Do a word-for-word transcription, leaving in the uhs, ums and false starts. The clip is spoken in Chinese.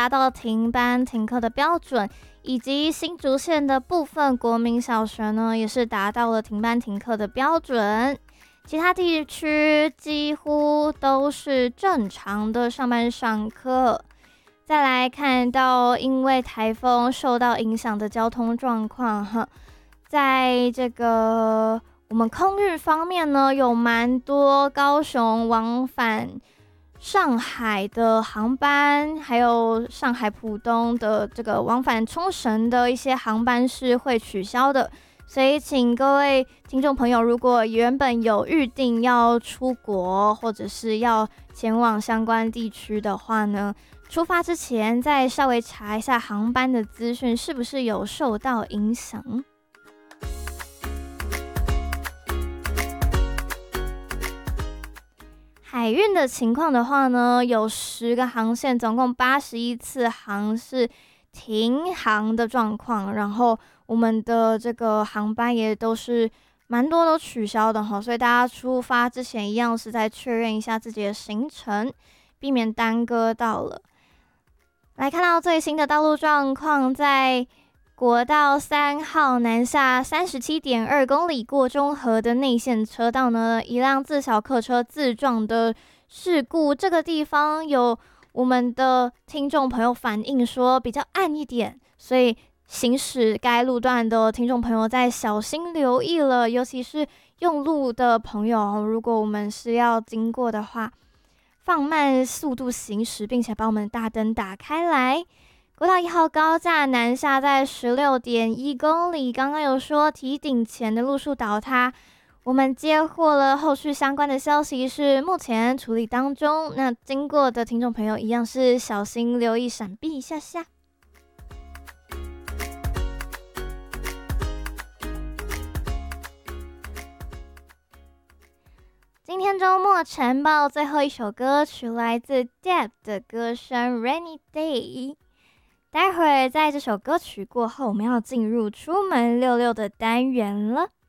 达到停班停课的标准，以及新竹县的部分国民小学呢，也是达到了停班停课的标准。其他地区几乎都是正常的上班上课。再来看到因为台风受到影响的交通状况哈，在这个我们空运方面呢，有蛮多高雄往返上海的航班，还有上海浦东的这个往返冲绳的一些航班是会取消的。所以请各位听众朋友，如果原本有预定要出国或者是要前往相关地区的话呢，出发之前再稍微查一下航班的资讯是不是有受到影响。海运的情况的话呢，有十个航线，总共八十一次航是停航的状况，然后我们的这个航班也都是蛮多都取消的哈，所以大家出发之前一样是再确认一下自己的行程，避免耽搁到了。来看到最新的道路状况，在国道三号南下三十七点二公里过中和的内线车道呢，一辆自小客车自撞的事故，这个地方有我们的听众朋友反映说比较暗一点，所以行驶该路段的听众朋友再小心留意了，尤其是用路的朋友，如果我们是要经过的话，放慢速度行驶，并且把我们的大灯打开来。国道一号高架南下在十六点一公里，刚刚有说堤顶前的路树倒塌，我们接获了后续相关的消息，是目前处理当中。那经过的听众朋友一样是小心留意，闪避一下下。今天周末晨报最后一首歌曲来自 Deb 的歌声 Rainy Day。待会儿在这首歌曲过后，我们要进入出门溜溜的单元了。